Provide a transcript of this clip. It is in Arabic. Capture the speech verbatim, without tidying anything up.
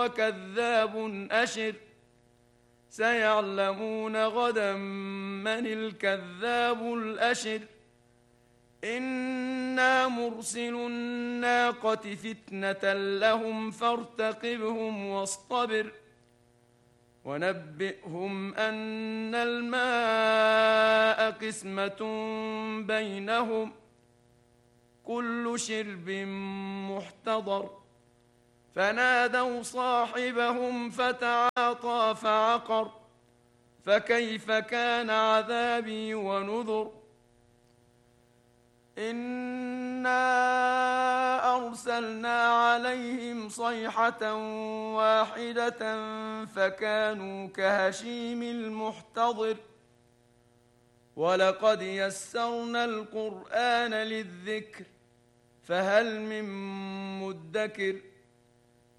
وكذاب أشر سيعلمون غدا من الكذاب الأشر إنا مرسل الناقة فتنة لهم فارتقبهم واصطبر ونبئهم أن الماء قسمة بينهم كل شرب محتضر فنادوا صاحبهم فتعاطى فعقر فكيف كان عذابي ونذر إنا أرسلنا عليهم صيحة واحدة فكانوا كهشيم المحتضر ولقد يسرنا القرآن للذكر فهل من مدكر